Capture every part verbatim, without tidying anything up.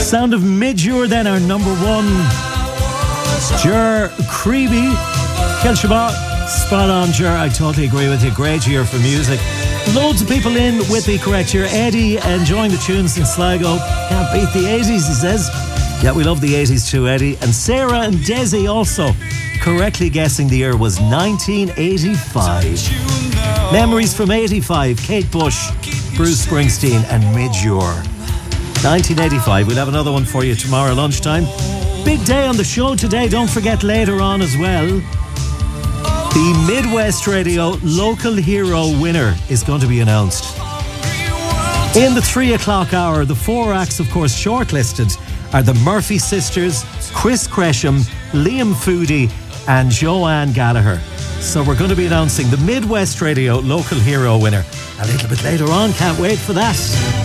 Sound of Midure, then our number one. Jer Creeby, Quel Shabbat, spot on, Jer. I totally agree with you. Great year for music. Loads of people in with the correct year. Eddie enjoying the tunes in Sligo. Can't beat the eighties, he says. Yeah, we love the eighties too, Eddie. And Sarah and Desi also correctly guessing the year was nineteen eighty-five. Memories from eighty-five, Kate Bush, Bruce Springsteen and Midure. nineteen eighty-five. We'll have another one for you tomorrow lunchtime. Big day on the show today. Don't forget later on as well, the Midwest Radio Local Hero winner is going to be announced. In the three o'clock hour, the four acts, of course, shortlisted are the Murphy Sisters, Chris Cresham, Liam Foodie and Joanne Gallagher. So we're going to be announcing the Midwest Radio Local Hero winner a little bit later on. Can't wait for that.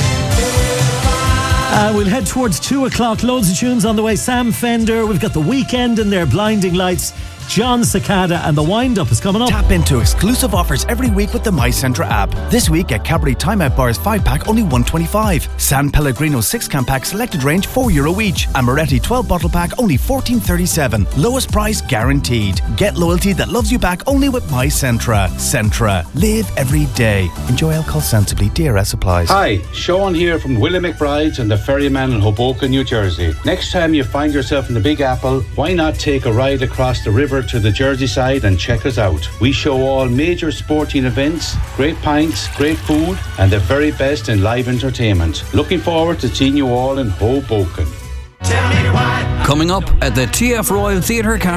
Uh, we'll head towards two o'clock. Loads of tunes on the way. Sam Fender. We've got The Weekend and their Blinding Lights. John Cicada, and the wind-up is coming up. Tap into exclusive offers every week with the MyCentra app. This week at Cabaret Timeout Bars five pack only one twenty-five. San Pellegrino six can pack selected range four euro each. And Moretti twelve bottle pack only fourteen thirty-seven. Lowest price guaranteed. Get loyalty that loves you back only with MyCentra. Centra. Live every day. Enjoy alcohol sensibly. D R S applies. Hi, Sean here from Willie McBride's and the Ferryman in Hoboken, New Jersey. Next time you find yourself in the Big Apple, why not take a ride across the river to the Jersey side and check us out. We show all major sporting events, great pints, great food and the very best in live entertainment. Looking forward to seeing you all in Hoboken. Coming up at the T F Royal Theatre